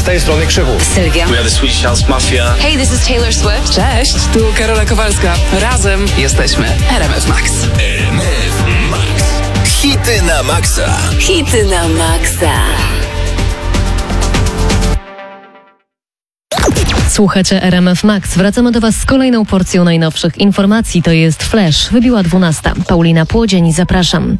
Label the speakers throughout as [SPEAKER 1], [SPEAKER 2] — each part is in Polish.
[SPEAKER 1] Z tej strony Krzywu.
[SPEAKER 2] Sylwia.
[SPEAKER 3] We are the Swedish House Mafia.
[SPEAKER 2] Hey, this is Taylor Swift.
[SPEAKER 4] Cześć, tu Karola Kowalska. Razem jesteśmy RMF Max.
[SPEAKER 5] RMF Max. Hity na maksa.
[SPEAKER 2] Hity na maksa.
[SPEAKER 6] Słuchacie RMF Max. Wracamy do Was z kolejną porcją najnowszych informacji. To jest Flash. Wybiła 12. Paulina Płodzień, zapraszam.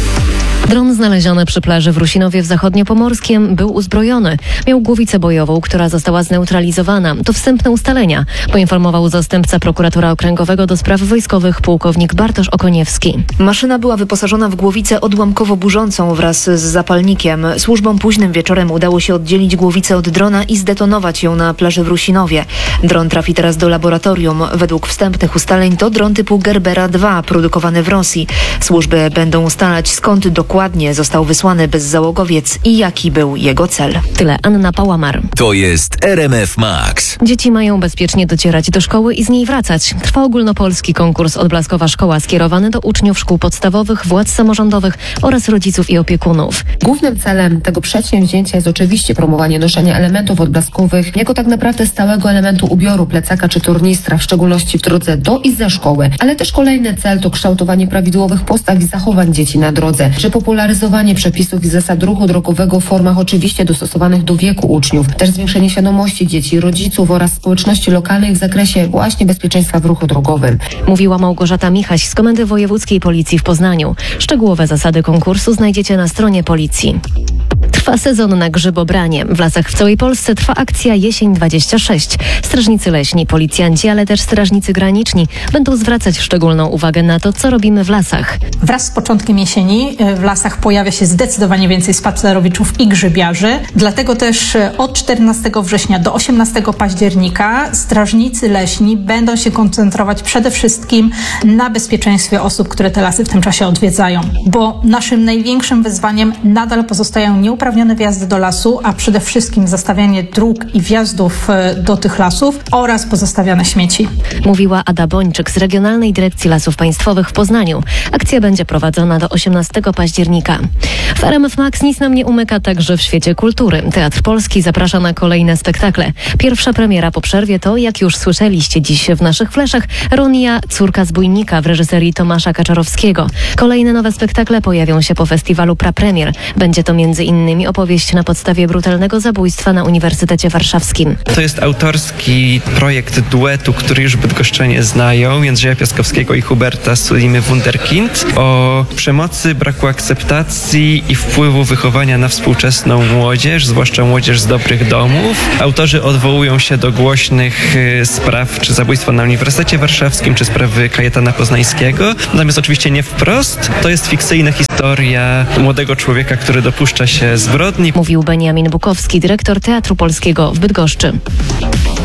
[SPEAKER 6] Dron znaleziony przy plaży w Rusinowie w Zachodniopomorskiem był uzbrojony. Miał głowicę bojową, która została zneutralizowana. To wstępne ustalenia, poinformował zastępca prokuratora okręgowego do spraw wojskowych pułkownik Bartosz Okoniewski.
[SPEAKER 7] Maszyna była wyposażona w głowicę odłamkowo-burzącą wraz z zapalnikiem. Służbom późnym wieczorem udało się oddzielić głowicę od drona i zdetonować ją na plaży w Rusinowie. Dron trafi teraz do laboratorium. Według wstępnych ustaleń to dron typu Gerbera 2, produkowany w Rosji. Służby będą ustalać, skąd dokładnie został wysłany bezzałogowiec i jaki był jego cel.
[SPEAKER 6] Tyle. Anna Pałamar.
[SPEAKER 5] To jest RMF Max.
[SPEAKER 6] Dzieci mają bezpiecznie docierać do szkoły i z niej wracać. Trwa ogólnopolski konkurs Odblaskowa Szkoła skierowany do uczniów szkół podstawowych, władz samorządowych oraz rodziców i opiekunów.
[SPEAKER 8] Głównym celem tego przedsięwzięcia jest oczywiście promowanie noszenia elementów odblaskowych jako tak naprawdę stałego elementu ubioru, plecaka czy tornistra, w szczególności w drodze do i ze szkoły. Ale też kolejny cel to kształtowanie prawidłowych postaw i zachowań dzieci na drodze, czy popularyzowanie przepisów i zasad ruchu drogowego w formach oczywiście dostosowanych do wieku uczniów, też zwiększenie świadomości dzieci, rodziców oraz społeczności lokalnej w zakresie właśnie bezpieczeństwa w ruchu drogowym.
[SPEAKER 6] Mówiła Małgorzata Michaś z Komendy Wojewódzkiej Policji w Poznaniu. Szczegółowe zasady konkursu znajdziecie na stronie policji. Trwa sezon na grzybobranie. W lasach w całej Polsce trwa akcja Jesień 26. Strażnicy leśni, policjanci, ale też strażnicy graniczni będą zwracać szczególną uwagę na to, co robimy w lasach.
[SPEAKER 9] Wraz z początkiem jesieni w lasach pojawia się zdecydowanie więcej spacerowiczów i grzybiarzy. Dlatego też od 14 września do 18 października strażnicy leśni będą się koncentrować przede wszystkim na bezpieczeństwie osób, które te lasy w tym czasie odwiedzają. Bo naszym największym wyzwaniem nadal pozostają nieuprawnione wjazdy do lasu, a przede wszystkim zastawianie dróg i wjazdów do tych lasów oraz pozostawiane śmieci.
[SPEAKER 6] Mówiła Ada Bończyk z Regionalnej Dyrekcji Lasów Państwowych w Poznaniu. Akcja będzie prowadzona do 18 października. W RMF Max nic nam nie umyka także w świecie kultury. Teatr Polski zaprasza na kolejne spektakle. Pierwsza premiera po przerwie to, jak już słyszeliście dziś w naszych fleszach, Ronia, córka zbójnika w reżyserii Tomasza Kaczorowskiego. Kolejne nowe spektakle pojawią się po festiwalu Prapremier. Będzie to m.in. opowieść na podstawie brutalnego zabójstwa na Uniwersytecie Warszawskim.
[SPEAKER 10] To jest autorski projekt duetu, który już bydgoszczanie znają, Jędrzeja Piaskowskiego i Huberta Sulimy Wunderkind, o przemocy, braku akceptacji i wpływu wychowania na współczesną młodzież, zwłaszcza młodzież z dobrych domów. Autorzy odwołują się do głośnych spraw, czy zabójstwa na Uniwersytecie Warszawskim, czy sprawy Kajetana Poznańskiego. Natomiast oczywiście nie wprost. To jest fikcyjna historia młodego człowieka, który dopuszcza się zbrodni.
[SPEAKER 6] Mówił Beniamin Bukowski, dyrektor Teatru Polskiego w Bydgoszczy.